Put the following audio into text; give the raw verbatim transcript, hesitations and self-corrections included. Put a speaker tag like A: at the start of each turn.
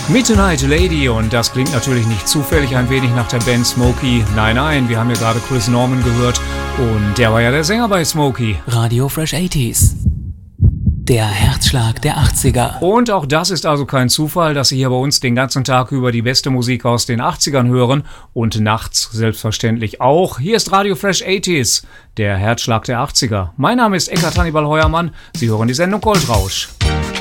A: Midnight Lady, und das klingt natürlich nicht zufällig ein wenig nach der Band Smokey. Nein, nein, wir haben ja gerade Chris Norman gehört und der war ja der Sänger bei Smokey.
B: Radio Fresh achtziger. Der Herzschlag der achtziger.
A: Und auch das ist also kein Zufall, dass Sie hier bei uns den ganzen Tag über die beste Musik aus den achtzigern hören und nachts selbstverständlich auch. Hier ist Radio Fresh achtziger, der Herzschlag der achtziger. Mein Name ist Eckart Hannibal Heuermann. Sie hören die Sendung Goldrausch.